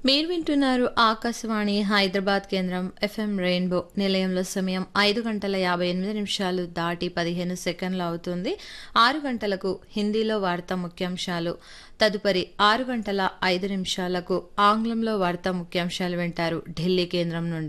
మీరు వింటున్నారు ఆకాశవాణి హైదరాబాద్ కేంద్రం ఎఫ్ఎం రెయిన్బో నిలయంలో సమయం 5 గంటల 58 నిమిషాలు దాటి 15 సెకండ్లు అవుతుంది. 6 గంటలకు హిందీలో వార్తా ముఖ్యాంశాలు, తదుపరి 6 గంటల 5 నిమిషాలకు ఆంగ్లంలో వార్తా ముఖ్యాంశాలు వింటారు ఢిల్లీ కేంద్రం నుండి.